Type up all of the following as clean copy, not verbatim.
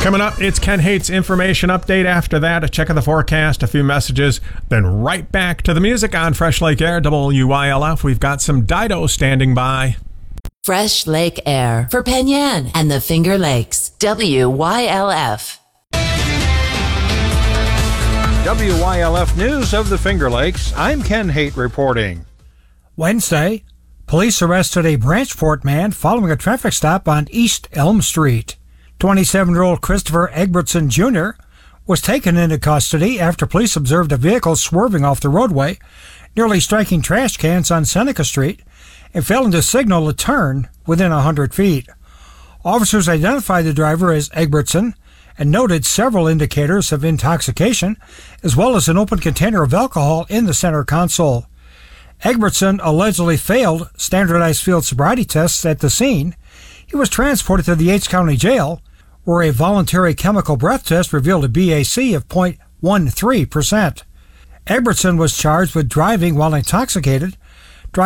Coming up, it's Ken Hates Information Update. After that, a check of the forecast, a few messages, then right back to the music on Fresh Lake Air, WYLF. We've got some Dido standing by. Fresh Lake Air for Penyan and the Finger Lakes, WYLF. WYLF News of the Finger Lakes. I'm Ken Haight reporting. Wednesday, police arrested a Branchport man following a traffic stop on East Elm Street. 27-year-old Christopher Egbertson Jr. was taken into custody after police observed a vehicle swerving off the roadway, nearly striking trash cans on Seneca Street, and failing to signal a turn within 100 feet. Officers identified the driver as Egbertson and noted several indicators of intoxication, as well as an open container of alcohol in the center console. Egbertson allegedly failed standardized field sobriety tests at the scene. He was transported to the Yates County Jail, where a voluntary chemical breath test revealed a BAC of 0.13%. Egbertson was charged with driving while intoxicated with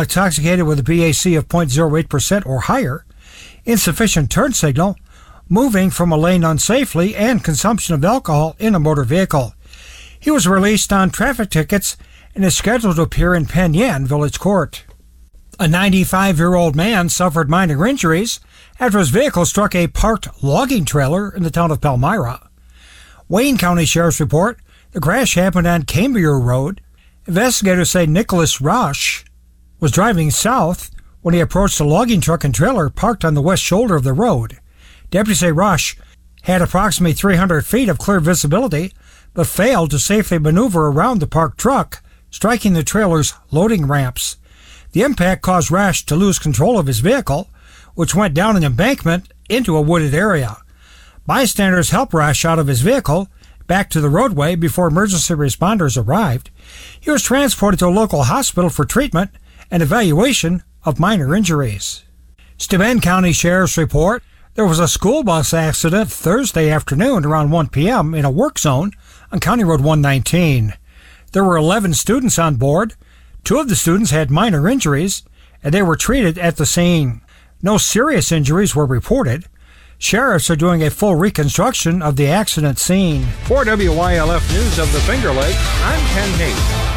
a BAC of 0.08% or higher, insufficient turn signal, moving from a lane unsafely, and consumption of alcohol in a motor vehicle. He was released on traffic tickets and is scheduled to appear in Penyan Village Court. A 95-year-old man suffered minor injuries after his vehicle struck a parked logging trailer in the town of Palmyra. Wayne County Sheriff's report, the crash happened on Cambria Road. Investigators say Nicholas Rush was driving south when he approached a logging truck and trailer parked on the west shoulder of the road. Deputies say Rush had approximately 300 feet of clear visibility, but failed to safely maneuver around the parked truck, striking the trailer's loading ramps. The impact caused Rush to lose control of his vehicle, which went down an embankment into a wooded area. Bystanders helped Rush out of his vehicle back to the roadway before emergency responders arrived. He was transported to a local hospital for treatment and evaluation of minor injuries. Steuben County Sheriff's report, there was a school bus accident Thursday afternoon around 1 p.m. in a work zone on County Road 119. There were 11 students on board. 2 of the students had minor injuries, and they were treated at the scene. No serious injuries were reported. Sheriffs are doing a full reconstruction of the accident scene. For WYLF News of the Finger Lakes, I'm Ken Haight.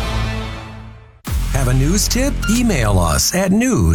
Have a news tip? Email us at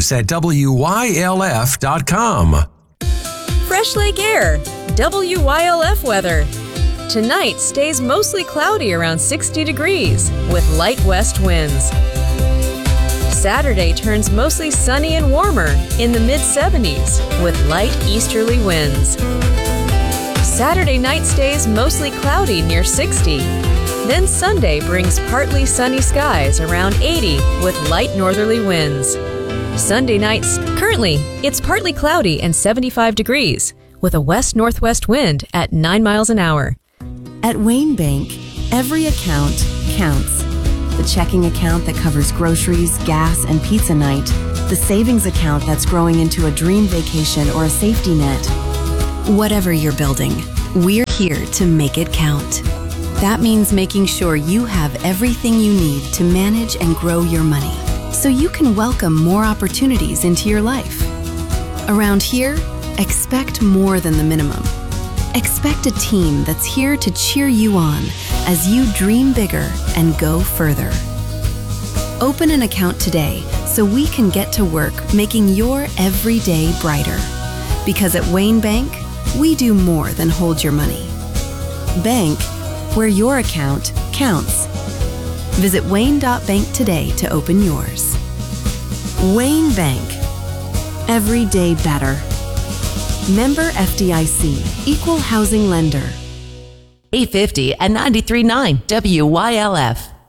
news@wylf.com. Fresh Lake Air, WYLF weather. Tonight stays mostly cloudy around 60 degrees with light west winds. Saturday turns mostly sunny and warmer in the mid-70s with light easterly winds. Saturday night stays mostly cloudy near 60. Then Sunday brings partly sunny skies around 80 with light northerly winds. Sunday nights, currently, it's partly cloudy and 75 degrees with a west-northwest wind at 9 miles an hour. At Wayne Bank, every account counts. The checking account that covers groceries, gas, and pizza night. The savings account that's growing into a dream vacation or a safety net. Whatever you're building, we're here to make it count. That means making sure you have everything you need to manage and grow your money, so you can welcome more opportunities into your life. Around here, expect more than the minimum. Expect a team that's here to cheer you on as you dream bigger and go further. Open an account today so we can get to work making your every day brighter. Because at Wayne Bank, we do more than hold your money. Bank where your account counts. Visit wayne.bank today to open yours. Wayne Bank. Every day better. Member FDIC, Equal Housing Lender. 850 and 93.9 WYLF.